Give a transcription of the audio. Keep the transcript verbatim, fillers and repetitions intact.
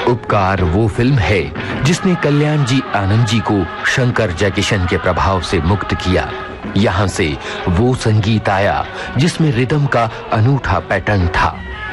उपकार वो फिल्म है जिसने कल्याण जी आनंद जी को शंकर जयकिशन के प्रभाव से मुक्त किया। यहाँ से वो संगीत आया जिसमें रिदम का अनूठा पैटर्न था।